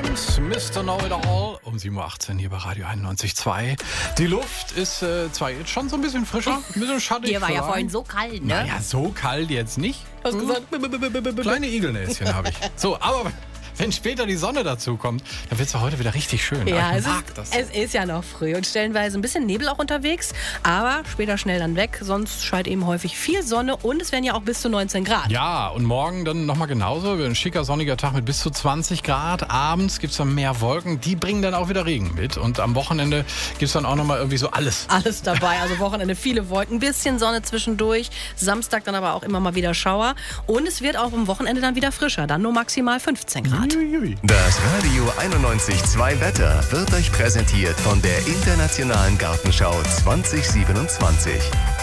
Prince, Mr. Know-It-All, um 7.18 Uhr hier bei Radio 91.2. Die Luft ist zwar jetzt schon so ein bisschen frischer, ein bisschen schattig. Hier war ja vorhin so kalt, ne? Naja, so kalt jetzt nicht. Hast gesagt, Kleine Igelnäschen habe ich. So, aber wenn später die Sonne dazu kommt, dann wird es heute wieder richtig schön. Ja, ich mag das. es ist ja noch früh und stellenweise ein bisschen Nebel auch unterwegs, aber später schnell dann weg, sonst scheint eben häufig viel Sonne und es werden ja auch bis zu 19 Grad. Ja, und morgen dann nochmal genauso. Ein schicker sonniger Tag mit bis zu 20 Grad. Abends gibt es dann mehr Wolken, die bringen dann auch wieder Regen mit. Und am Wochenende gibt es dann auch nochmal irgendwie so alles. Alles dabei, also Wochenende viele Wolken, ein bisschen Sonne zwischendurch, Samstag dann aber auch immer mal wieder Schauer und es wird auch am Wochenende dann wieder frischer, dann nur maximal 15 Grad. Das Radio 91.2 Wetter wird euch präsentiert von der Internationalen Gartenschau 2027.